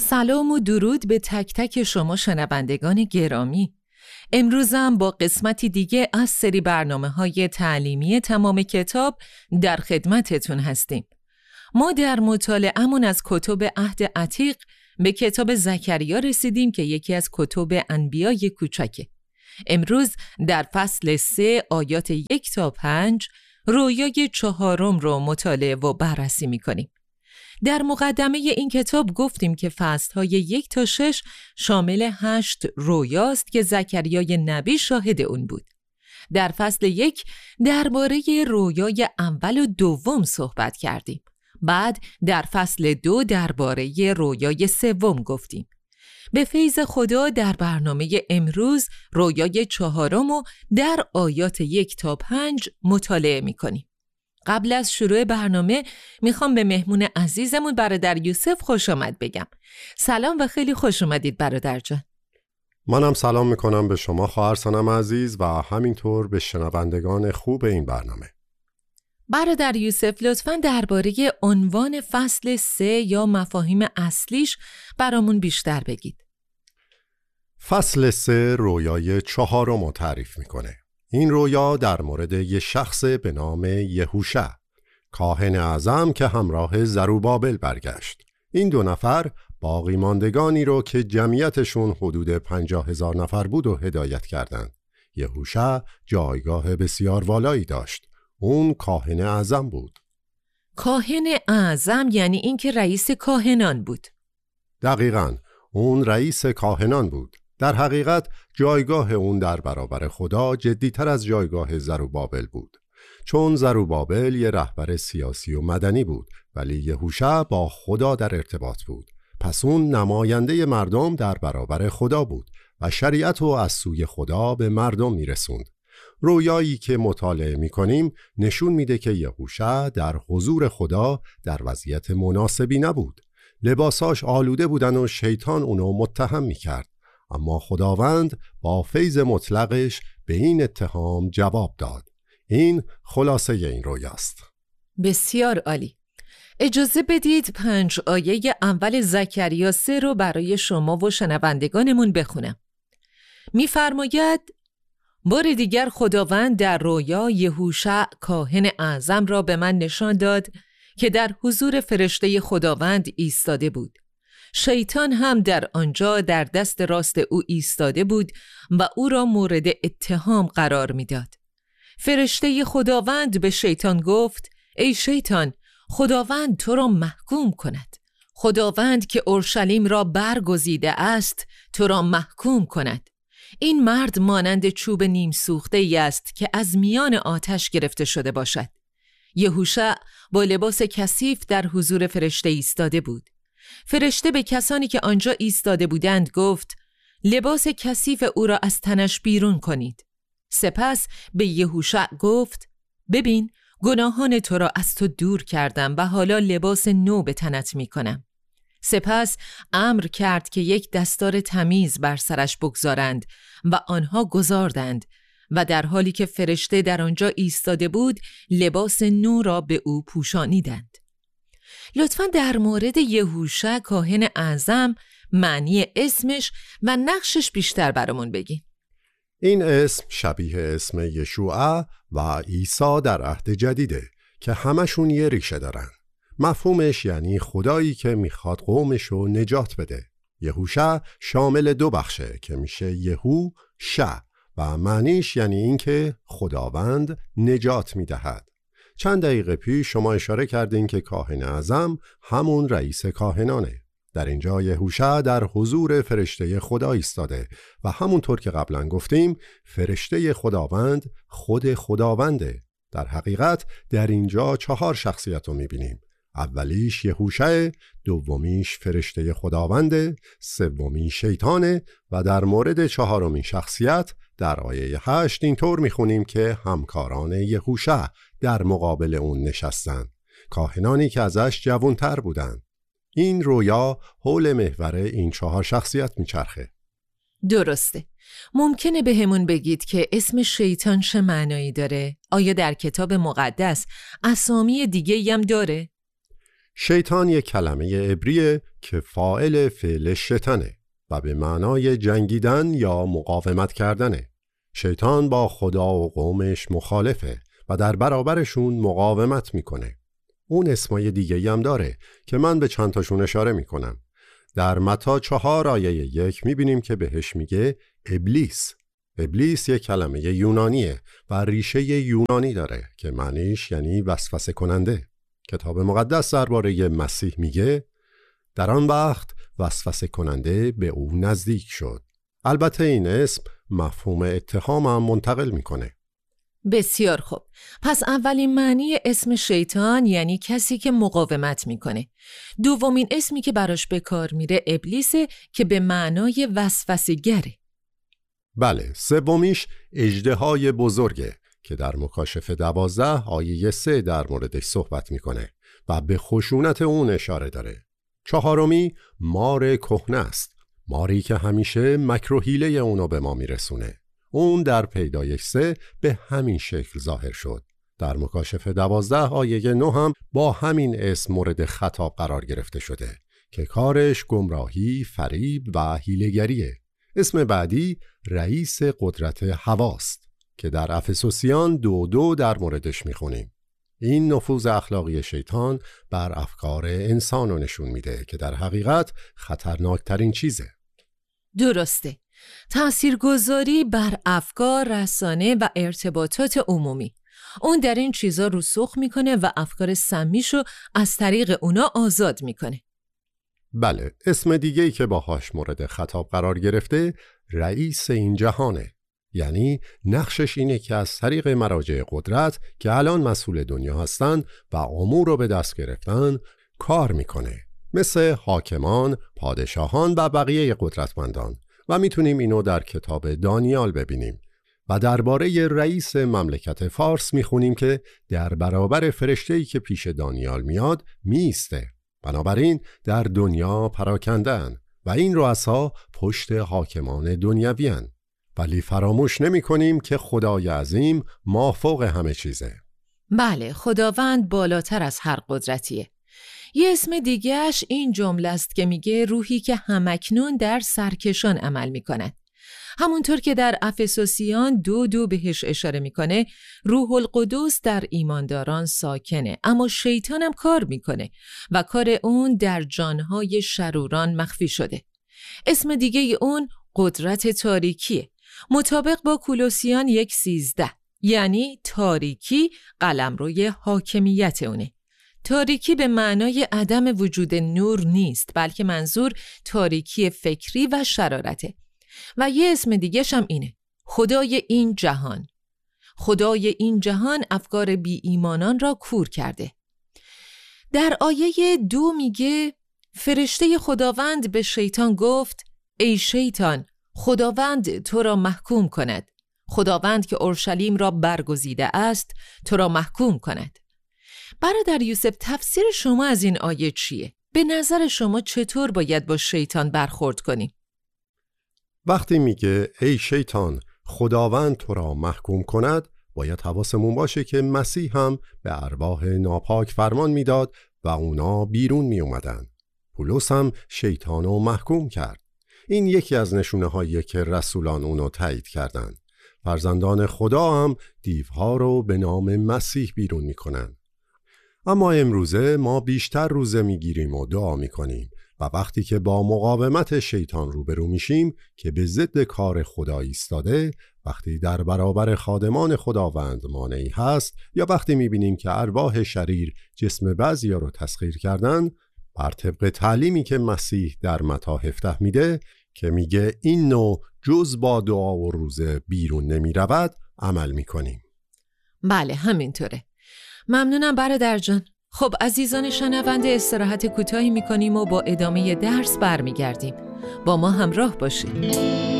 سلام و درود به تک تک شما شنوندگان گرامی. امروزم با قسمتی دیگه از سری برنامه‌های تعلیمی تمام کتاب در خدمتتون هستیم. ما در مطالعه‌مون از کتب عهد عتیق به کتاب زکریا رسیدیم که یکی از کتب انبیای کوچکه. امروز در فصل 3 آیات 1 تا 5 رویای 4 رو مطالعه و بررسی می‌کنیم. در مقدمه این کتاب گفتیم که فصل‌های 1 تا 6 شامل 8 رویاست که زکریای نبی شاهد اون بود. در فصل 1 درباره رویای اول و دوم صحبت کردیم. بعد در فصل 2 درباره رویای سوم گفتیم. به فیض خدا در برنامه امروز رویای 4 رو در آیات 1 تا 5 مطالعه می‌کنیم. قبل از شروع برنامه میخوام به مهمون عزیزمون برادر یوسف خوش آمد بگم. سلام و خیلی خوش اومدید برادر جان. منم سلام میکنم به شما خواهر سنم عزیز و همینطور به شنوندگان خوب این برنامه. برادر یوسف لطفاً درباره عنوان فصل 3 یا مفاهیم اصلیش برامون بیشتر بگید. فصل 3 رویای 4 رو تعریف میکنه. این رویا در مورد یه شخص به نام یهوشع، کاهن اعظم که همراه زروبابل برگشت. این 2 نفر باقی ماندگانی رو که جمعیتشون حدود 50,000 نفر بود و هدایت کردند. یهوشع جایگاه بسیار والایی داشت. اون کاهن اعظم بود. کاهن اعظم یعنی این که رئیس کاهنان بود. دقیقاً، اون رئیس کاهنان بود. در حقیقت جایگاه اون در برابر خدا جدیتر از جایگاه زروبابل بود، چون زروبابل یه رهبر سیاسی و مدنی بود ولی یهوشع با خدا در ارتباط بود. پس اون نماینده مردم در برابر خدا بود و شریعت رو از سوی خدا به مردم میرسوند. رویایی که مطالعه میکنیم نشون میده که یهوشع در حضور خدا در وضعیت مناسبی نبود. لباساش آلوده بودن و شیطان اونو متهم میکرد، اما خداوند با فیض مطلقش به این اتهام جواب داد. این خلاصه این رویاست. بسیار عالی. اجازه بدید 5 آیه اول زکریا 3 رو برای شما و شنوندگانمون بخونم. می‌فرماید: بار دیگر خداوند در رویا یهوشع کاهن اعظم را به من نشان داد که در حضور فرشته خداوند ایستاده بود. شیطان هم در آنجا در دست راست او ایستاده بود و او را مورد اتهام قرار میداد. فرشته خداوند به شیطان گفت: ای شیطان، خداوند تو را محکوم کند. خداوند که اورشلیم را برگزیده است تو را محکوم کند. این مرد مانند چوب نیم سوخته ای است که از میان آتش گرفته شده باشد. یهوشع با لباس کثیف در حضور فرشته ایستاده بود. فرشته به کسانی که آنجا ایستاده بودند گفت: لباس کثیف او را از تنش بیرون کنید. سپس به یهوشع گفت: ببین، گناهان تو را از تو دور کردم و حالا لباس نو به تنت می کنم. سپس امر کرد که یک دستار تمیز بر سرش بگذارند و آنها گذاردند و در حالی که فرشته در آنجا ایستاده بود لباس نو را به او پوشانیدند. لطفاً در مورد یهوشع کاهن اعظم معنی اسمش و نقشش بیشتر برامون بگین. این اسم شبیه اسم یشوع و عیسی در عهد جدیده که همشون یه ریشه دارن. مفهومش یعنی خدایی که میخواد قومشو نجات بده. یهوشع شامل 2 بخشه که میشه یهوشع و معنیش یعنی این که خداوند نجات میدهد. چند دقیقه پیش شما اشاره کردین که کاهن اعظم همون رئیس کاهنانه. در اینجا یهوشع در حضور فرشته خدا ایستاده و همونطور که قبلا گفتیم فرشته خداوند خود خداونده. در حقیقت در اینجا 4 شخصیت رو میبینیم. اولیش یهوشع، دومیش فرشته خداونده، سومی شیطانه و در مورد 4مین شخصیت در آیه 8 اینطور میخونیم که همکاران یهوشع در مقابل اون نشستن، کاهنانی که ازش جوانتر بودن. این رویا حول محور این 4 شخصیت میچرخه. درسته. ممکنه به همون بگید که اسم شیطان چه معنایی داره؟ آیا در کتاب مقدس اسامی دیگه‌ای هم داره؟ شیطان یک کلمه عبریه که فاعل فعل شتنه و به معنای جنگیدن یا مقاومت کردنه. شیطان با خدا و قومش مخالفه و در برابرشون مقاومت میکنه. اون اسمای دیگه‌ای هم داره که من به چند تاشون اشاره میکنم. در متی 4 آیه 1 میبینیم که بهش میگه ابلیس. ابلیس یک کلمه یونانیه و ریشه یونانی داره که معنیش یعنی وسوسه کننده. کتاب مقدس درباره مسیح میگه در آن وقت وسوسه کننده به او نزدیک شد. البته این اسم مفهوم اتهام هم منتقل میکنه. بسیار خوب. پس اولین معنی اسم شیطان یعنی کسی که مقاومت میکنه. دومین اسمی که براش به کار میره ابلیسه که به معنای وسوسه‌گره. بله، سومیش اژدهای بزرگه که در مکاشفه 12 آیه 3 در موردش صحبت میکنه و به خشونت اون اشاره داره. چهارمی مار کهنه است. ماری که همیشه مکر و حیله اونو به ما میرسونه. اون در پیدایش 3 به همین شکل ظاهر شد. در مکاشفه 12 آیه 9 هم با همین اسم مورد خطاب قرار گرفته شده که کارش گمراهی، فریب و حیله‌گریه. اسم بعدی رئیس قدرت هواست که در افسوسیان 2:2 در موردش میخونیم. این نفوذ اخلاقی شیطان بر افکار انسان رو نشون میده که در حقیقت خطرناکترین چیزه. درسته. تاثیرگذاری بر افکار، رسانه و ارتباطات عمومی. اون در این چیزا رسوخ میکنه و افکار سمیشو از طریق اونا آزاد میکنه. بله، اسم دیگه‌ای که باهاش مورد خطاب قرار گرفته رئیس این جهانه. یعنی نقشش اینه که از طریق مراجع قدرت که الان مسئول دنیا هستن و امور رو به دست گرفتن کار میکنه، مثل حاکمان، پادشاهان و بقیه قدرتمندان. و میتونیم اینو در کتاب دانیال ببینیم و درباره رئیس مملکت فارس میخونیم که در برابر فرشته‌ای که پیش دانیال میاد میسته. بنابراین در دنیا پراکندن و این رؤسا پشت حاکمان دنیویان. ولی فراموش نمی کنیم که خدای عظیم مافوق همه چیزه. بله، خداوند بالاتر از هر قدرتیه. یه اسم دیگهش این جمله است که میگه روحی که همکنون در سرکشان عمل میکند. همونطور که در افسوسیان 2:2 بهش اشاره میکنه، روح القدس در ایمانداران ساکنه، اما شیطان هم کار میکنه و کار اون در جانهای شروران مخفی شده. اسم دیگه اون قدرت تاریکیه. مطابق با کولوسیان 1:13 یعنی تاریکی قلمروی حاکمیت اونه. تاریکی به معنای عدم وجود نور نیست، بلکه منظور تاریکی فکری و شرارته. و یه اسم دیگه‌ش هم اینه، خدای این جهان. خدای این جهان افکار بی ایمانان را کور کرده. در آیه 2 میگه فرشته خداوند به شیطان گفت ای شیطان، خداوند تو را محکوم کند. خداوند که اورشلیم را برگزیده است تو را محکوم کند. برادر یوسف، تفسیر شما از این آیه چیه؟ به نظر شما چطور باید با شیطان برخورد کنیم؟ وقتی میگه ای شیطان خداوند تو را محکوم کند، باید حواسمون باشه که مسیح هم به ارواح ناپاک فرمان میداد و اونا بیرون می اومدن. پولس هم شیطان رو محکوم کرد. این یکی از نشونه هایی که رسولان اونو تایید کردند. فرزندان خدا هم دیوها رو به نام مسیح بیرون میکنن. اما امروزه ما بیشتر روزه میگیریم و دعا میکنیم و وقتی که با مقاومت شیطان روبرو میشیم که به ضد کار خدا ایستاده، وقتی در برابر خادمان خداوند مانعی هست یا وقتی میبینیم که ارواح شریر جسم بعضیا رو تسخیر کردن، بر طبق تعلیمی که مسیح در متی 17 میده که میگه این نوع جز با دعا و روزه بیرون نمیرود عمل میکنیم. بله همینطوره. ممنونم برادر جان. خب عزیزان شنونده، استراحت کوتاهی میکنیم و با ادامه درس برمیگردیم. با ما همراه باشید.